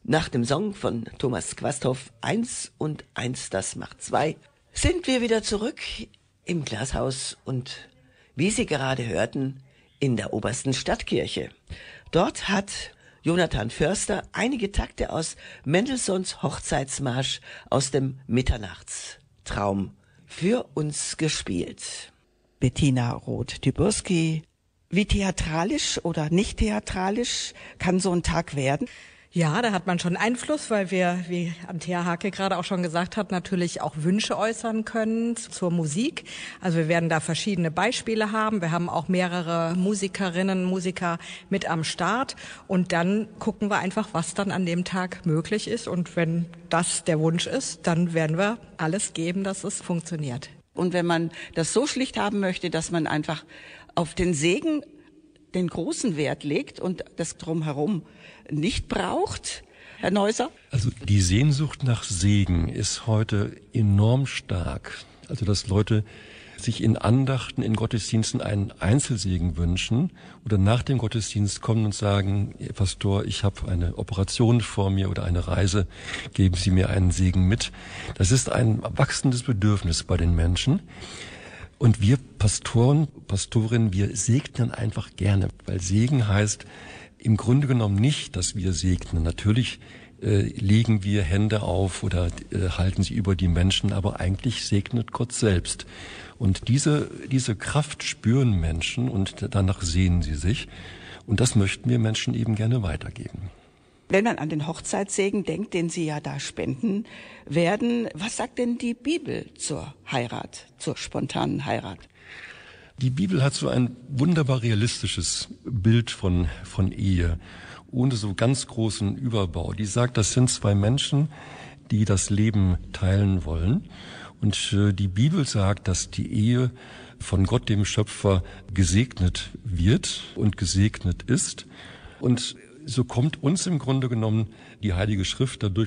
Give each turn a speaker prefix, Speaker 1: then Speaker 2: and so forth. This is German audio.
Speaker 1: Nach dem Song von Thomas Quasthoff, 1 und 1, das macht 2, sind wir wieder zurück im Glashaus und, wie Sie gerade hörten, in der Obersten Stadtkirche. Dort hat Jonathan Förster einige Takte aus Mendelssohns Hochzeitsmarsch aus dem Mitternachtstraum für uns gespielt.
Speaker 2: Bettina Roth-Tyburski, wie theatralisch oder nicht theatralisch kann so ein Tag werden?
Speaker 3: Ja, da hat man schon Einfluss, weil wir, wie Antea Hake gerade auch schon gesagt hat, natürlich auch Wünsche äußern können zur Musik. Also wir werden da verschiedene Beispiele haben. Wir haben auch mehrere Musikerinnen, Musiker mit am Start. Und dann gucken wir einfach, was dann an dem Tag möglich ist. Und wenn das der Wunsch ist, dann werden wir alles geben, dass es funktioniert.
Speaker 2: Und wenn man das so schlicht haben möchte, dass man einfach auf den Segen den großen Wert legt und das Drumherum nicht braucht, Herr Neuser?
Speaker 4: Also die Sehnsucht nach Segen ist heute enorm stark. Also dass Leute sich in Andachten, in Gottesdiensten einen Einzelsegen wünschen oder nach dem Gottesdienst kommen und sagen, Pastor, ich habe eine Operation vor mir oder eine Reise, geben Sie mir einen Segen mit. Das ist ein wachsendes Bedürfnis bei den Menschen. Und wir Pastoren, Pastorinnen, wir segnen einfach gerne, weil Segen heißt im Grunde genommen nicht, dass wir segnen. Natürlich legen wir Hände auf oder halten sie über die Menschen, aber eigentlich segnet Gott selbst. Und diese Kraft spüren Menschen und danach sehnen sie sich. Und das möchten wir Menschen eben gerne weitergeben.
Speaker 2: Wenn man an den Hochzeitssegen denkt, den Sie ja da spenden werden, was sagt denn die Bibel zur Heirat, zur spontanen Heirat?
Speaker 4: Die Bibel hat so ein wunderbar realistisches Bild von Ehe, ohne so ganz großen Überbau. Die sagt, das sind zwei Menschen, die das Leben teilen wollen. Und die Bibel sagt, dass die Ehe von Gott, dem Schöpfer, gesegnet wird und gesegnet ist. Und so kommt uns im Grunde genommen die Heilige Schrift dadurch